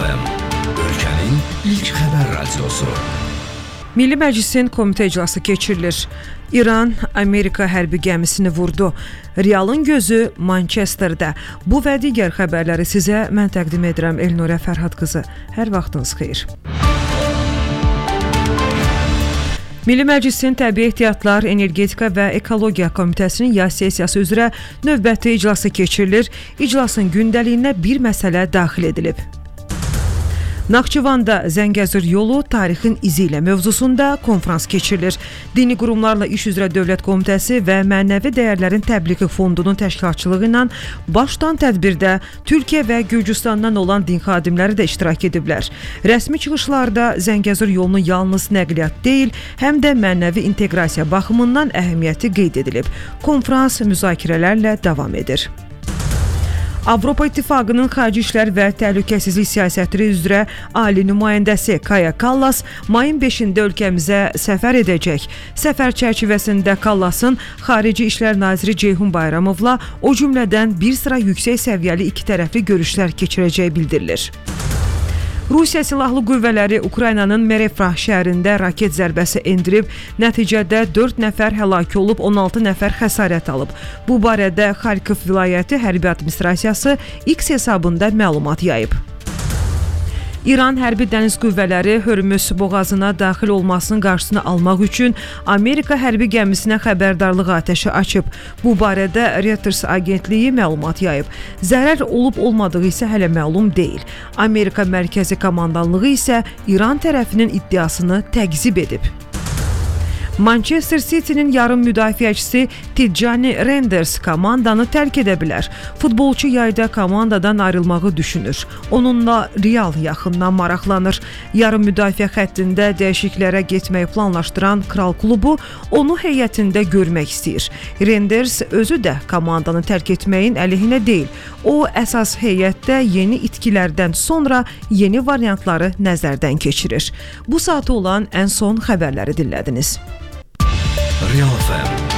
FM, ölkənin ilk xəbər radiosu. Milli Məclisin komitə iclası keçirilir. İran, Amerika hərbi gəmisini vurdu. Realın gözü Manchesterdə. Bu və digər xəbərləri sizə mən təqdim edirəm Elnurə Fərhad qızı. Hər vaxtınız xeyir. Milli Məclisin Təbii Ehtiyatlar, Energetika və Ekologiya Komitəsinin yay sessiyası üzrə növbəti iclası keçirilir. İclasın gündəliyinə bir məsələ daxil edilib. Naxçıvanda Zəngəzur yolu tarixin izi ilə mövzusunda konfrans keçirilir. Dini qurumlarla iş üzrə Dövlət Komitəsi və Mənəvi Dəyərlərin Təbliği Fondunun təşkilatçılığı ilə baş tutan tədbirdə Türkiyə və Gürcüstandan olan din xadimləri də iştirak ediblər. Rəsmi çıxışlarda Zəngəzur yolunun yalnız nəqliyyat deyil, həm də mənəvi inteqrasiya baxımından əhəmiyyəti qeyd edilib. Konfrans müzakirələrlə davam edir. Avropa İttifaqının Xarici İşlər və Təhlükəsizlik Siyasəti üzrə Ali nümayəndəsi Kaja Kallas mayın 5-də ölkəmizə səfər edəcək. Səfər çərçivəsində Kallasın Xarici İşlər Naziri Ceyhun Bayramovla o cümlədən bir sıra yüksək səviyyəli iki tərəfli görüşlər keçirəcəyi bildirilir. Rusiya Silahlı Qüvvələri Ukraynanın Merefrah şəhərində raket zərbəsi endirib, nəticədə 4 nəfər həlak olub, 16 nəfər xəsarət alıb. Bu barədə Xarkov vilayəti hərbi administrasiyası X hesabında məlumat yayıb. İran hərbi dəniz qüvvələri Hörmüz boğazına daxil olmasının qarşısını almaq üçün Amerika hərbi gəmisinə xəbərdarlıq atəşi açıb. Bu barədə Reuters agentliyi məlumat yayıb. Zərər olub-olmadığı isə hələ məlum deyil. Amerika Mərkəzi Komandanlığı isə İran tərəfinin iddiasını təqzib edib. Manchester City'nin yarım müdafiəçisi Tijjani Reinders komandanı tərk edə bilər. Futbolçu yayda komandadan ayrılmağı düşünür. Onunla Real yaxından maraqlanır. Yarım müdafiə xəttində dəyişiklərə getməyi planlaşdıran Kral klubu onu heyətində görmək istəyir. Reinders özü də komandanı tərk etməyin əleyhinə deyil. O, əsas heyətdə yeni itkilərdən sonra yeni variantları nəzərdən keçirir. Bu saata olan ən son xəbərləri dinlədiniz. Real FM